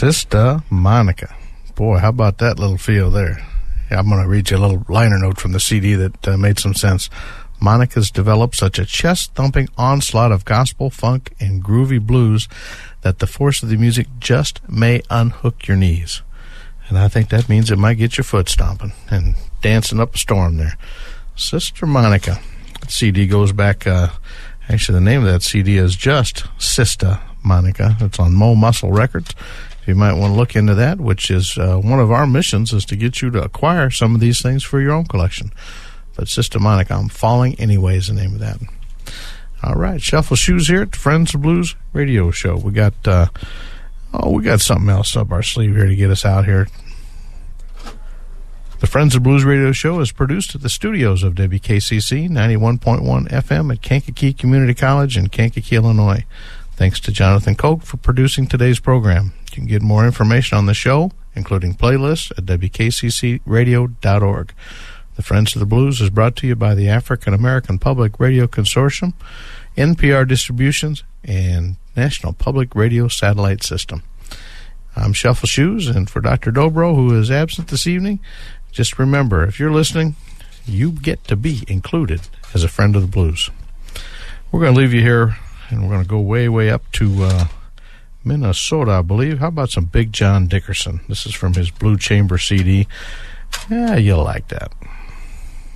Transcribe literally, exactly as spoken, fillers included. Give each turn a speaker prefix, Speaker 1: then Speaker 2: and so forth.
Speaker 1: Sister Monica. Boy, how about that little feel there? I'm going to read you a little liner note from the C D that uh, made some sense. Monica's developed such a chest-thumping onslaught of gospel, funk, and groovy blues that the force of the music just may unhook your knees. And I think that means it might get your foot stomping and dancing up a storm there. Sister Monica. The C D goes back, uh, actually the name of that C D is just Sister Monica. It's on Mo Muscle Records. You might want to look into that, which is uh, one of our missions is to get you to acquire some of these things for your own collection. But Sister Monica, I'm Falling Anyway is the name of that. All right, Shuffle Shoes here at the Friends of Blues radio show. We got, uh, oh, we got something else up our sleeve here to get us out here. The Friends of Blues radio show is produced at the studios of W K C C ninety-one point one F M at Kankakee Community College in Kankakee, Illinois. Thanks to Jonathan Koch for producing today's program. You can get more information on the show, including playlists, at W K C C radio dot org. The Friends of the Blues is brought to you by the African American Public Radio Consortium, N P R Distributions, and National Public Radio Satellite System. I'm Shuffle Shoes, and for Doctor Dobro, who is absent this evening, just remember, if you're listening, you get to be included as a friend of the blues. We're going to leave you here, and we're going to go way, way up to uh, Minnesota, I believe. How about some Big John Dickerson? This is from his Blue Chamber C D. Yeah, you'll like that.